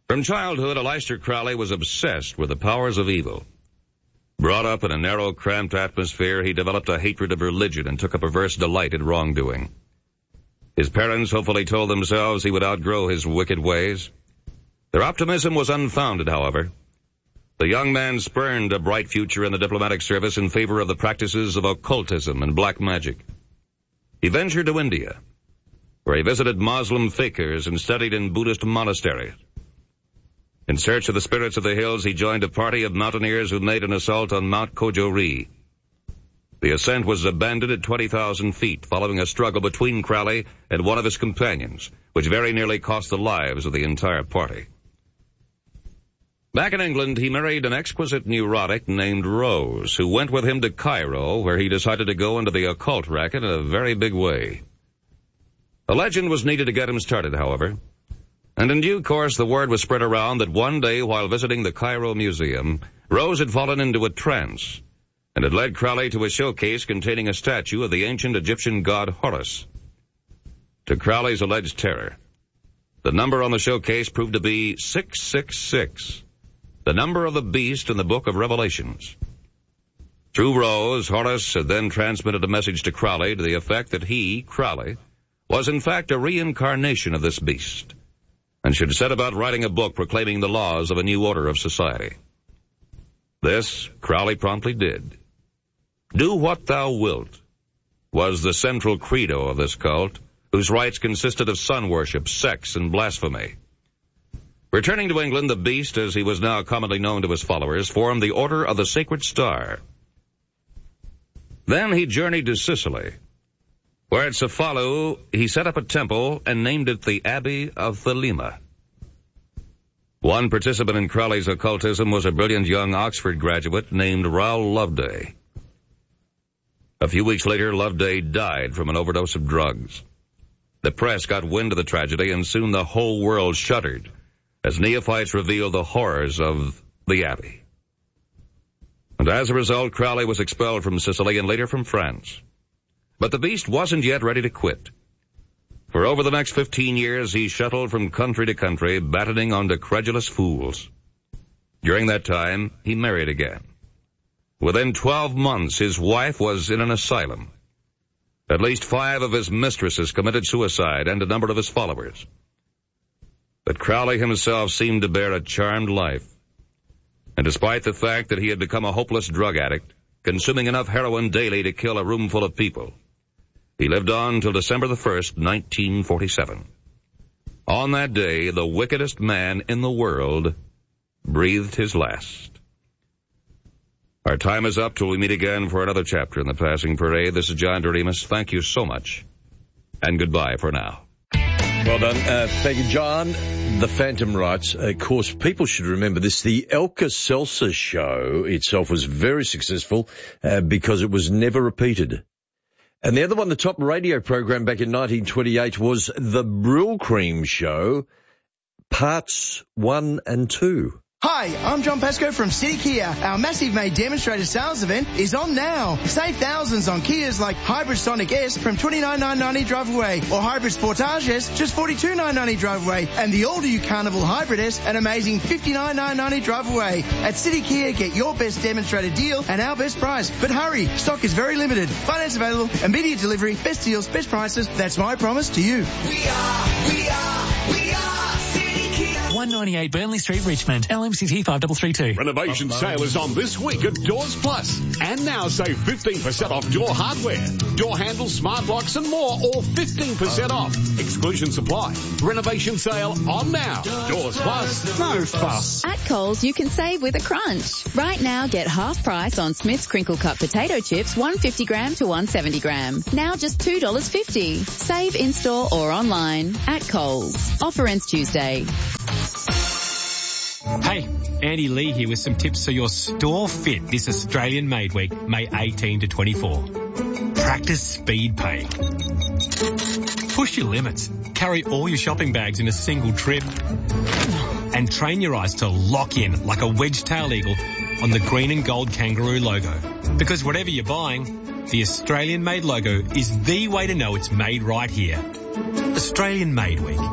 From childhood, Aleister Crowley was obsessed with the powers of evil. Brought up in a narrow, cramped atmosphere, he developed a hatred of religion and took a perverse delight in wrongdoing. His parents hopefully told themselves he would outgrow his wicked ways. Their optimism was unfounded, however. The young man spurned a bright future in the diplomatic service in favor of the practices of occultism and black magic. He ventured to India, where he visited Muslim fakirs and studied in Buddhist monasteries. In search of the spirits of the hills, he joined a party of mountaineers who made an assault on Mount Kojori. The ascent was abandoned at 20,000 feet, following a struggle between Crowley and one of his companions, which very nearly cost the lives of the entire party. Back in England, he married an exquisite neurotic named Rose, who went with him to Cairo, where he decided to go into the occult racket in a very big way. A legend was needed to get him started, however. And in due course, the word was spread around that one day, while visiting the Cairo Museum, Rose had fallen into a trance and had led Crowley to a showcase containing a statue of the ancient Egyptian god Horus. To Crowley's alleged terror, the number on the showcase proved to be 666, the number of the beast in the book of Revelations. Through Rose, Horus had then transmitted a message to Crowley to the effect that he, Crowley, was in fact a reincarnation of this beast, and should set about writing a book proclaiming the laws of a new order of society. This Crowley promptly did. Do what thou wilt was the central credo of this cult, whose rites consisted of sun worship, sex, and blasphemy. Returning to England, the beast, as he was now commonly known to his followers, formed the Order of the Sacred Star. Then he journeyed to Sicily, where at Cefalu he set up a temple and named it the Abbey of Thelema. One participant in Crowley's occultism was a brilliant young Oxford graduate named Raoul Loveday. A few weeks later, Loveday died from an overdose of drugs. The press got wind of the tragedy, and soon the whole world shuddered as neophytes revealed the horrors of the Abbey. And as a result, Crowley was expelled from Sicily and later from France. But the beast wasn't yet ready to quit. For over the next 15 years, he shuttled from country to country, battening on credulous fools. During that time, he married again. Within 12 months, his wife was in an asylum. At least 5 of his mistresses committed suicide, and a number of his followers. But Crowley himself seemed to bear a charmed life. And despite the fact that he had become a hopeless drug addict, consuming enough heroin daily to kill a room full of people, he lived on till December the 1st, 1947. On that day, the wickedest man in the world breathed his last. Our time is up till we meet again for another chapter in the Passing Parade. This is John Doremus. Thank you so much, and goodbye for now. Well done. Thank you, John. The Phantom writes, of course, people should remember this. The Alka-Seltzer show itself was very successful because it was never repeated. And the other one, the top radio program back in 1928, was the Brylcreem Show, parts 1 and 2. Hi, I'm John Pascoe from City Kia. Our massive May demonstrator sales event is on now. Save thousands on Kias like Hybrid Sonic S from $29,990 drive away, or Hybrid Sportage S just $42,990 drive away, and the all-new Carnival Hybrid S an amazing $59,990 drive away. At City Kia, get your best demonstrator deal and our best price. But hurry, stock is very limited. Finance available, immediate delivery, best deals, best prices. That's my promise to you. We are 198 Burnley Street, Richmond. LMCT 5332. Renovation sale is on this week at Doors Plus. And now save 15% off door hardware, door handles, smart locks and more, all 15% off. Exclusion supply. Renovation sale on now. Doors Plus. No fuss. At Coles, you can save with a crunch. Right now, get half price on Smith's Crinkle Cut potato chips, 150 gram to 170 gram. Now just $2.50. Save in-store or online at Coles. Offer ends Tuesday. Hey, Andy Lee here with some tips for your store fit this Australian Made Week, May 18 to 24. Practice speed pay. Push your limits. Carry all your shopping bags in a single trip. And train your eyes to lock in like a wedge-tailed eagle on the green and gold kangaroo logo. Because whatever you're buying, the Australian Made logo is the way to know it's made right here. Australian Made Week.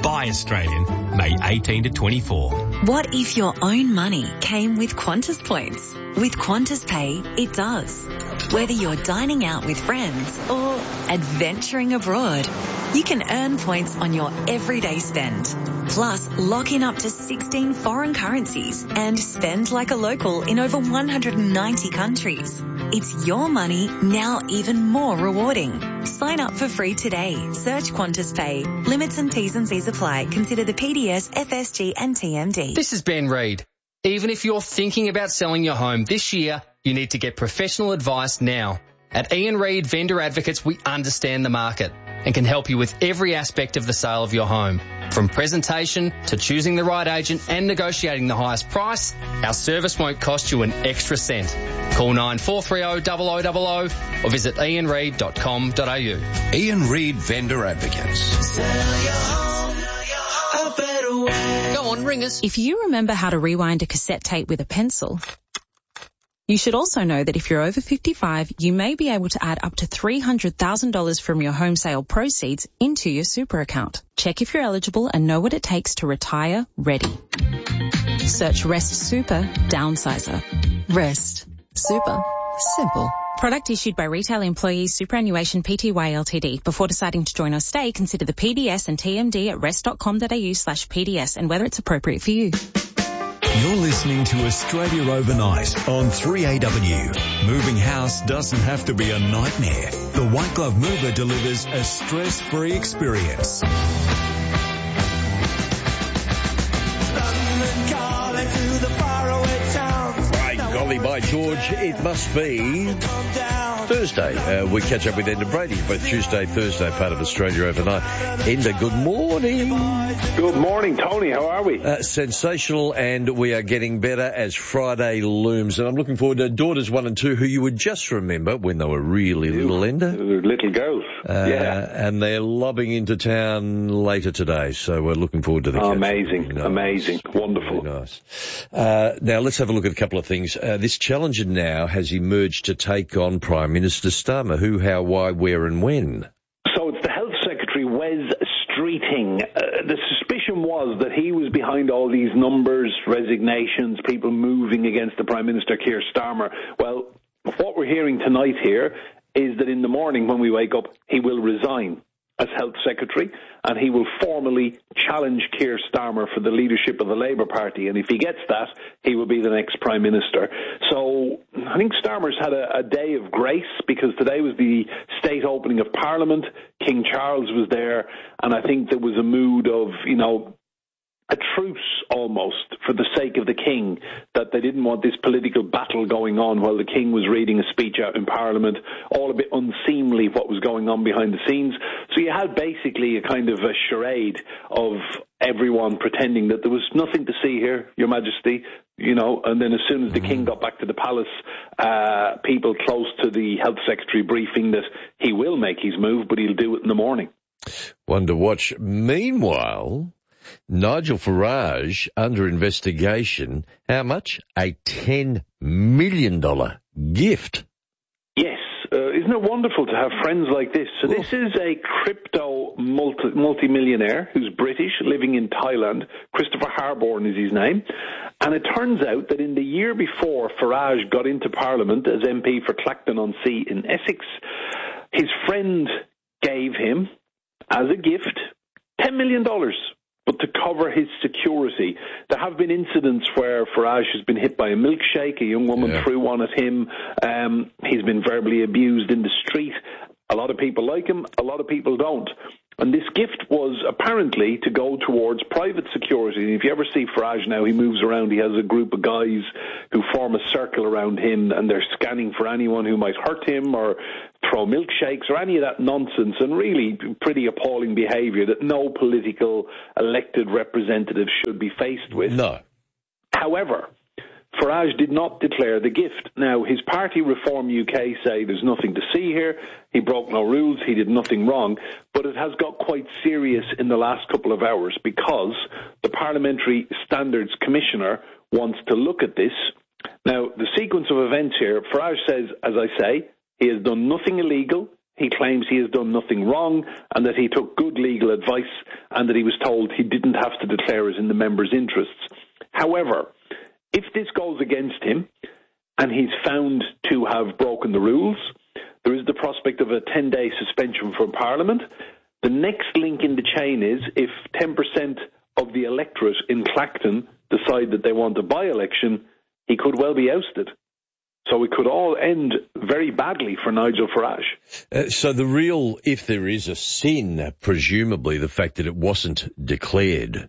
Buy Australian, May 18 to 24. What if your own money came with Qantas points? With Qantas Pay, it does. Whether you're dining out with friends or adventuring abroad, you can earn points on your everyday spend. Plus, lock in up to 16 foreign currencies and spend like a local in over 190 countries. It's your money, now even more rewarding. Sign up for free today. Search Qantas Pay. Limits and T's and C's apply. Consider the PDS, FSG and TMD. This is Ben Reid. Even if you're thinking about selling your home this year, you need to get professional advice now. At Ian Reid Vendor Advocates, we understand the market and can help you with every aspect of the sale of your home. From presentation to choosing the right agent and negotiating the highest price, our service won't cost you an extra cent. Call 9430 0000 or visit ianreid.com.au. Ian Reid Vendor Advocates. Sell your home a better way. Go on, ring us. If you remember how to rewind a cassette tape with a pencil, you should also know that if you're over 55, you may be able to add up to $300,000 from your home sale proceeds into your super account. Check if you're eligible and know what it takes to retire ready. Search Rest Super Downsizer. Rest Super Simple. Product issued by Retail Employees Superannuation Pty Ltd. Before deciding to join or stay, consider the PDS and TMD at rest.com.au/PDS and whether it's appropriate for you. You're listening to Australia Overnight on 3AW. Moving house doesn't have to be a nightmare. The White Glove Mover delivers a stress-free experience. By golly, by George, it must be Thursday. We catch up with Enda Brady, both Tuesday, Thursday, part of Australia Overnight. Enda, good morning. Good morning, Tony. How are we? Sensational, and we are getting better as Friday looms. And I'm looking forward to daughters 1 and 2, who you would just remember when they were really little, Enda. Little girls, yeah. And they're lobbing into town later today, so we're looking forward to the amazing, amazing, wonderful. Really nice. Now, let's have a look at a couple of things. This challenger now has emerged to take on Prime Minister Starmer. Who, how, why, where and when? So it's the Health Secretary, Wes Streeting. The suspicion was that he was behind all these numbers, resignations, people moving against the Prime Minister, Keir Starmer. Well, what we're hearing tonight here is that in the morning when we wake up, he will resign as Health Secretary, and he will formally challenge Keir Starmer for the leadership of the Labour Party. And if he gets that, he will be the next Prime Minister. So I think Starmer's had a day of grace, because today was the state opening of Parliament. King Charles was there, and I think there was a mood of, a truce almost for the sake of the King, that they didn't want this political battle going on while the King was reading a speech out in Parliament, all a bit unseemly what was going on behind the scenes. So you had basically a kind of a charade of everyone pretending that there was nothing to see here, Your Majesty, and then as soon as the King got back to the palace, people close to the Health Secretary briefing that he will make his move, but he'll do it in the morning. One to watch. Meanwhile, Nigel Farage under investigation. How much? A $10 million gift. Yes. Isn't it wonderful to have friends like this? So this is a crypto multi-millionaire who's British, living in Thailand. Christopher Harborne is his name. And it turns out that in the year before Farage got into Parliament as MP for Clacton-on-Sea in Essex, his friend gave him, as a gift, $10 million. But to cover his security. There have been incidents where Farage has been hit by a milkshake, a young woman threw one at him, he's been verbally abused in the street. A lot of people like him, a lot of people don't. And this gift was apparently to go towards private security. And if you ever see Farage now, he moves around, he has a group of guys who form a circle around him, and they're scanning for anyone who might hurt him or throw milkshakes or any of that nonsense, and really pretty appalling behaviour that no political elected representative should be faced with. No. However, Farage did not declare the gift. Now, his party, Reform UK, say there's nothing to see here. He broke no rules. He did nothing wrong. But it has got quite serious in the last couple of hours, because the Parliamentary Standards Commissioner wants to look at this. Now, the sequence of events here, Farage says, as I say, he has done nothing illegal. he claims he has done nothing wrong and that he took good legal advice and that he was told he didn't have to declare it in the members' interests. However, if this goes against him and he's found to have broken the rules, there is the prospect of a 10-day suspension from Parliament. The next link in the chain is if 10% of the electorate in Clacton decide that they want a by-election, he could well be ousted. So it could all end very badly for Nigel Farage. So the real, if there is a sin, presumably the fact that it wasn't declared.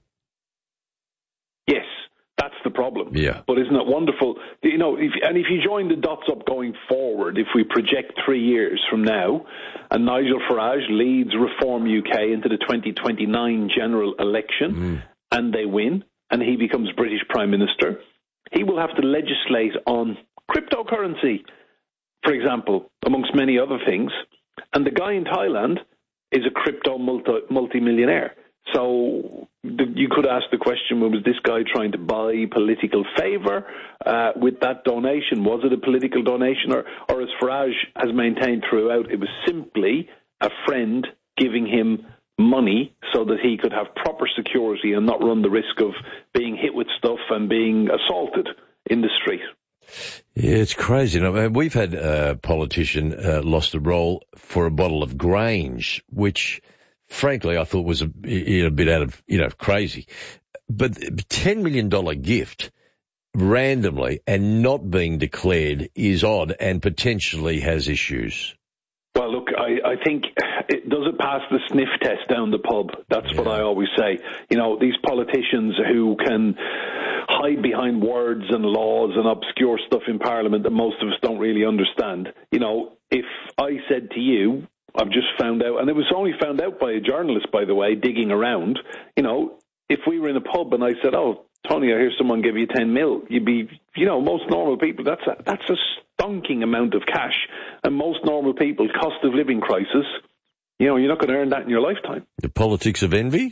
Yes, that's the problem. Yeah. But isn't it wonderful? You know, if you join the dots up going forward, if we project 3 years from now, and Nigel Farage leads Reform UK into the 2029 general election, and they win, and he becomes British Prime Minister, he will have to legislate on cryptocurrency, for example, amongst many other things. And the guy in Thailand is a crypto multi-millionaire. So you could ask the question, was this guy trying to buy political favour with that donation? Was it a political donation? Or as Farage has maintained throughout, it was simply a friend giving him money so that he could have proper security and not run the risk of being hit with stuff and being assaulted in the street. Yeah, it's crazy. We've had a politician lost a role for a bottle of Grange, which, frankly, I thought was a bit out of, crazy. But $10 million gift randomly and not being declared is odd and potentially has issues. Well, look, I think does it pass the sniff test down the pub? That's what I always say. You know, these politicians who can hide behind words and laws and obscure stuff in Parliament that most of us don't really understand. You know, if I said to you, I've just found out, and it was only found out by a journalist, by the way, digging around, you know, if we were in a pub and I said, oh, Tony, I hear someone give you 10 mil, you'd be, most normal people, that's a stonking amount of cash. And most normal people, cost of living crisis, you're not going to earn that in your lifetime. The politics of envy?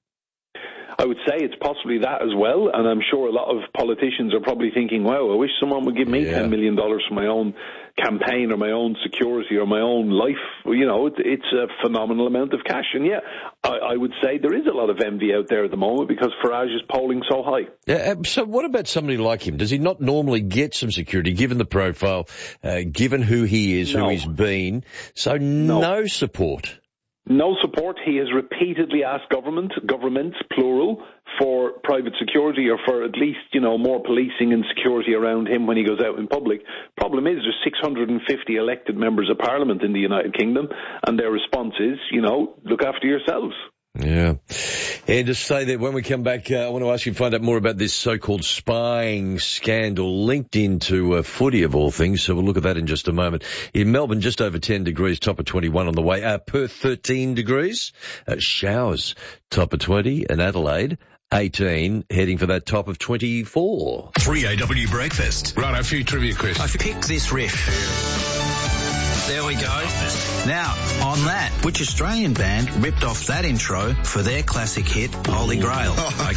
I would say it's possibly that as well, and I'm sure a lot of politicians are probably thinking, wow, I wish someone would give me $10 million for my own campaign or my own security or my own life. It's a phenomenal amount of cash. And I would say there is a lot of envy out there at the moment because Farage is polling so high. Yeah, so what about somebody like him? Does he not normally get some security, given the profile, given who he is, who he's been? So no support. No support. He has repeatedly asked governments, plural, for private security or for at least, more policing and security around him when he goes out in public. Problem is there's 650 elected members of Parliament in the United Kingdom, and their response is, look after yourselves. Yeah. And to say that when we come back, I want to ask you to find out more about this so-called spying scandal linked into footy of all things. So we'll look at that in just a moment. In Melbourne, just over 10 degrees, top of 21 on the way. Perth, 13 degrees. Showers, top of 20. And Adelaide, 18, heading for that top of 24. 3AW Breakfast. Right, a few trivia questions. I pick this riff. There we go. Now, on that, which Australian band ripped off that intro for their classic hit, Holy Grail? Okay.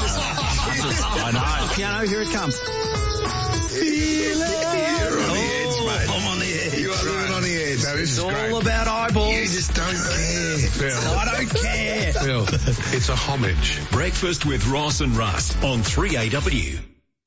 I know. Piano, here it comes. You're on the edge, mate. I'm on the edge. You are living on the edge. No, this is all great. about eyeballs. You just don't care. Phil. I don't care. Phil, it's a homage. Breakfast with Ross and Russ on 3AW.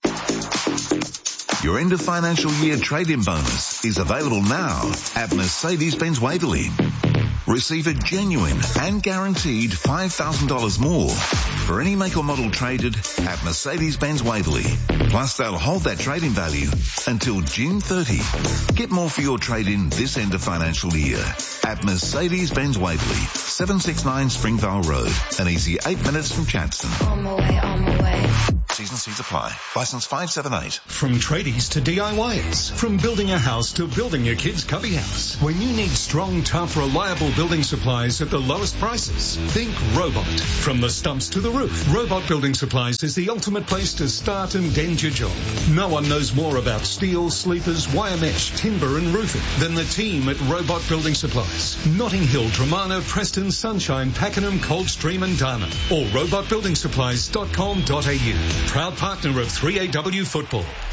Your end of financial year trade-in bonus is available now at Mercedes-Benz Waverley. Receive a genuine and guaranteed $5,000 more for any make or model traded at Mercedes-Benz Waverley. Plus, they'll hold that trade-in value until June 30. Get more for your trade-in this end of financial year at Mercedes-Benz Waverley, 769 Springvale Road. An easy 8 minutes from Chadston. On my way. T's and C's apply. License 578. From tradies to DIYers, from building a house to building your kid's cubby house. When you need strong, tough, reliable building supplies at the lowest prices, think Robot. From the stumps to the roof, Robot Building Supplies is the ultimate place to start and end your job. No one knows more about steel, sleepers, wire mesh, timber and roofing than the team at Robot Building Supplies. Notting Hill, Dramana, Preston, Sunshine, Pakenham, Coldstream and Darman. Or robotbuildingsupplies.com.au. Proud partner of 3AW Football.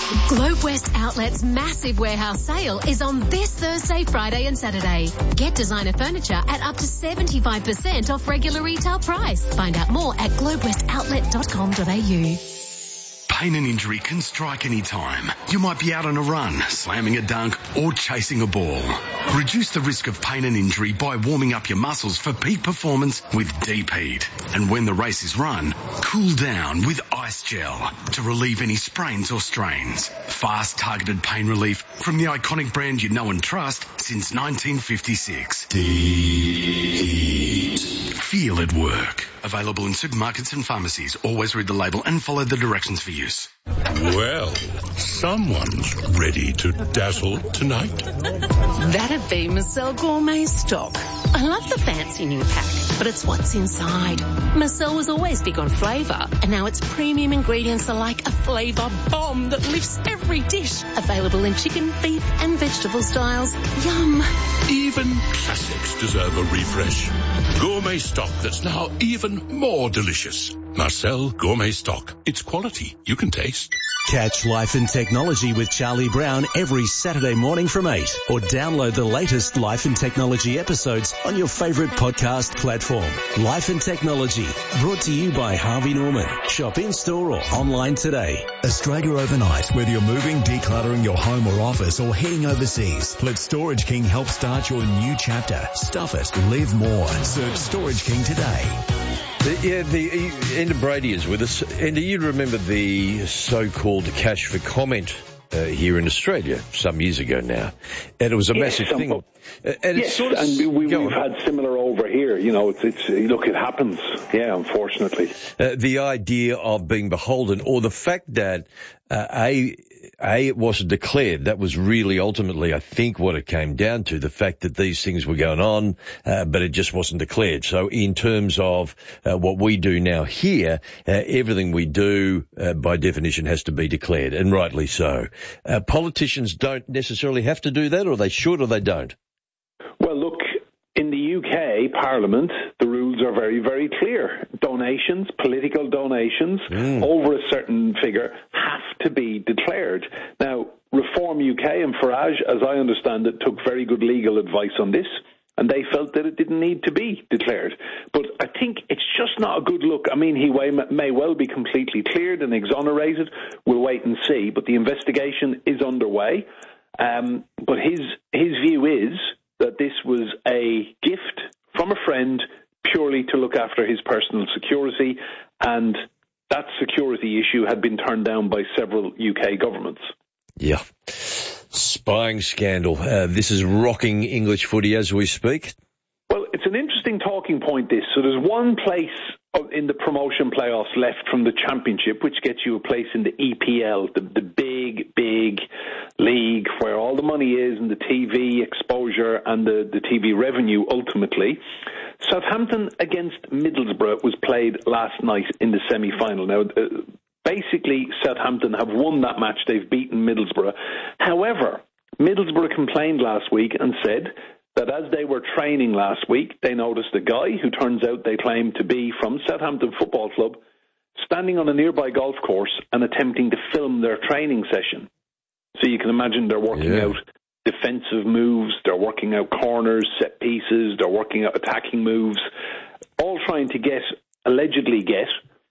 Globe West Outlet's massive warehouse sale is on this Thursday, Friday and Saturday. Get designer furniture at up to 75% off regular retail price. Find out more at globewestoutlet.com.au. Pain and injury can strike any time. You might be out on a run, slamming a dunk, or chasing a ball. Reduce the risk of pain and injury by warming up your muscles for peak performance with Deep Heat. And when the race is run, cool down with Ice Gel to relieve any sprains or strains. Fast, targeted pain relief from the iconic brand you know and trust since 1956. Deep Heat. Feel it work. Available in supermarkets and pharmacies. Always read the label and follow the directions for use. Well, someone's ready to dazzle tonight. That'd be Marcel Gourmet Stock. I love the fancy new pack, but it's what's inside. Marcel was always big on flavour, and now its premium ingredients are like a flavour bomb that lifts every dish. Available in chicken, beef and vegetable styles. Yum. Even classics deserve a refresh. Gourmet Stock that's now even more delicious. Marcel Gourmet Stock. It's quality you can taste. Catch Life and Technology with Charlie Brown every Saturday morning from 8, or download the latest Life and Technology episodes on your favourite podcast platform. Life and Technology, brought to you by Harvey Norman. Shop in-store or online today. Australia Overnight. Whether you're moving, decluttering your home or office, or heading overseas, let Storage King help start your new chapter. Stuff it. Live more. Search Storage King today. Enda Brady is with us. Enda, you remember the so-called cash for comment here in Australia some years ago now, and it was a massive thing. We've had similar over here. You know, look, it happens. Yeah, unfortunately. The idea of being beholden, or the fact that it wasn't declared. That was really ultimately, I think, what it came down to, the fact that these things were going on, but it just wasn't declared. So in terms of what we do now here, everything we do, by definition, has to be declared, and rightly so. Politicians don't necessarily have to do that, or they should, or they don't. Well, look, in the UK Parliament, the rules are very, very clear. Donations, political donations, over a certain figure have to be declared. Now, Reform UK and Farage, as I understand it, took very good legal advice on this, and they felt that it didn't need to be declared. But I think it's just not a good look. I mean, he may well be completely cleared and exonerated. We'll wait and see. But the investigation is underway. But his view is that this was a gift from a friend purely to look after his personal security, and that security issue had been turned down by several UK governments. Yeah. Spying scandal. This is rocking English footy as we speak. Well, it's an interesting talking point, this. So there's one place in the promotion playoffs left from the championship, which gets you a place in the EPL, the big, big league where all the money is and the TV exposure and the TV revenue ultimately. Southampton against Middlesbrough was played last night in the semi-final. Now, basically, Southampton have won that match. They've beaten Middlesbrough. However, Middlesbrough complained last week and said that as they were training last week, they noticed a guy who turns out they claim to be from Southampton Football Club standing on a nearby golf course and attempting to film their training session. So you can imagine they're working out defensive moves, they're working out corners, set pieces, they're working out attacking moves, all trying to allegedly get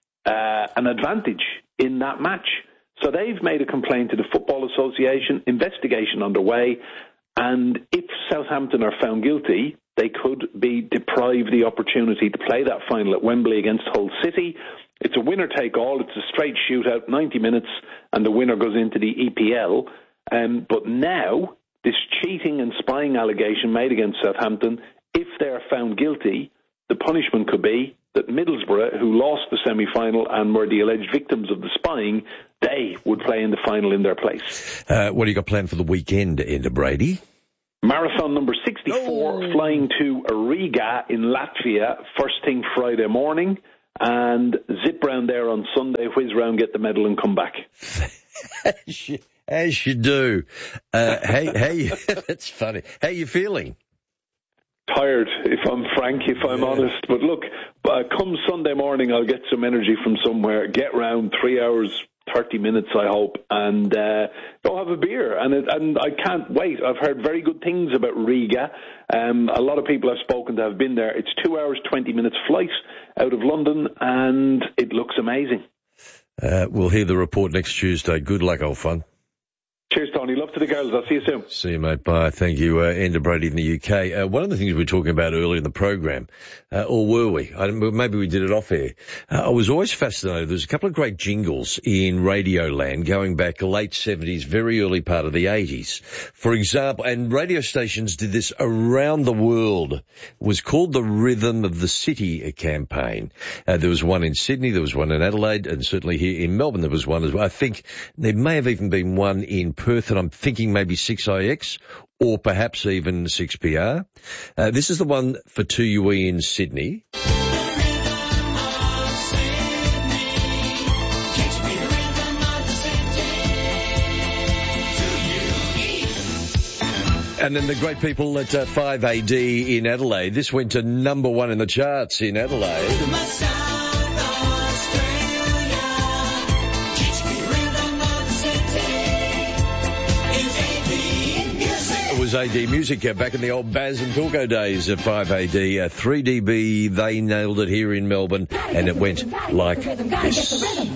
an advantage in that match. So they've made a complaint to the Football Association, investigation underway, and if Southampton are found guilty, they could be deprived the opportunity to play that final at Wembley against Hull City. It's a winner-take-all. It's a straight shootout, 90 minutes, and the winner goes into the EPL. But now, this cheating and spying allegation made against Southampton, if they're found guilty, the punishment could be that Middlesbrough, who lost the semi-final and were the alleged victims of the spying, they would play in the final in their place. What do you got planned for the weekend, Enda Brady? Marathon number 64, flying to Riga in Latvia, first thing Friday morning, and zip round there on Sunday, whiz round, get the medal and come back. As you do. That's funny. How are you feeling? Tired, if I'm frank, if I'm honest. But look, come Sunday morning, I'll get some energy from somewhere, get round 3 hours 30 minutes, I hope, and go have a beer. And I can't wait. I've heard very good things about Riga. A lot of people I've spoken to have been there. It's 2 hours, 20 minutes flight out of London, and it looks amazing. We'll hear the report next Tuesday. Good luck, old fun. Cheers, Tony. Love to the girls. I'll see you soon. See you, mate. Bye. Thank you. Enda Brady in the UK. One of the things we were talking about earlier in the program, or were we? Maybe we did it off air. I was always fascinated. There's a couple of great jingles in Radio Land going back late 70s, very early part of the 80s. For example, and radio stations did this around the world. It was called the Rhythm of the City campaign. There was one in Sydney, there was one in Adelaide, and certainly here in Melbourne there was one as well. I think there may have even been one in Perth, and I'm thinking maybe 6IX or perhaps even 6PR. This is the one for 2UE in Sydney. And then the great people at 5AD in Adelaide. This went to number 1 in the charts in Adelaide. Was AD Music back in the old Baz and Pilko days of 5AD. 3DB, they nailed it here in Melbourne, and it went like this.